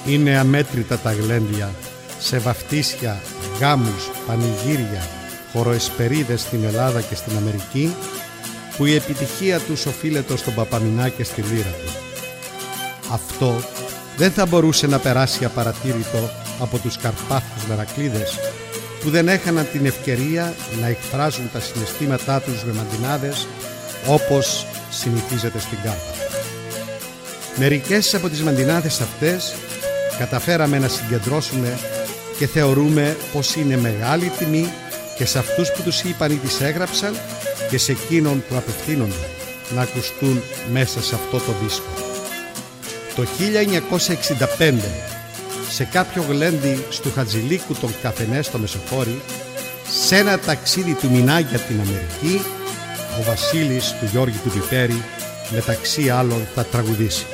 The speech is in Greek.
Είναι αμέτρητα τα γλέντια σε βαφτίσια, γάμους, πανηγύρια, χωροεσπερίδες στην Ελλάδα και στην Αμερική, που η επιτυχία τους οφείλεται στον Παπαμινά και στη λύρα του. Αυτό δεν θα μπορούσε να περάσει απαρατήρητο από τους Καρπάθους Μερακλείδες, που δεν έχαναν την ευκαιρία να εκφράζουν τα συναισθήματά τους με μαντινάδες όπως συνηθίζεται στην Κάρπαθο. Μερικές από τις μαντινάδες αυτές καταφέραμε να συγκεντρώσουμε και θεωρούμε πως είναι μεγάλη τιμή και σε αυτούς που τους είπαν ή τις έγραψαν και σε εκείνον που απευθύνονται να ακουστούν μέσα σε αυτό το δίσκο. Το 1965, σε κάποιο γλέντι στου Χατζηλίκου των Καφενές στο Μεσοχώρι, σε ένα ταξίδι του Μινά για την Αμερική, ο Βασίλης του Γιώργη του Πιπέρη μεταξύ άλλων θα τραγουδήσει.